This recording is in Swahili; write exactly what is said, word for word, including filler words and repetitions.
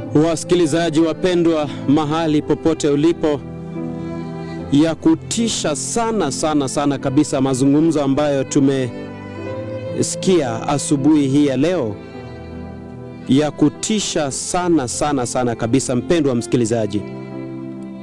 Wasikilizaji wapendwa, mahali popote ulipo, ya kutisha sana sana sana kabisa mazungumzo ambayo tumesikia asubuhi hii ya leo. Ya kutisha sana sana sana kabisa mpendwa msikilizaji.